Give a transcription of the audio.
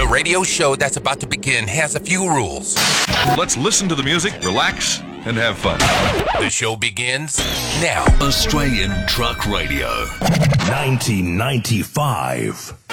radio show that's about to begin has a few rules. Let's listen to the music, relax, and have fun. The show begins now. Australian Truck Radio. 1995.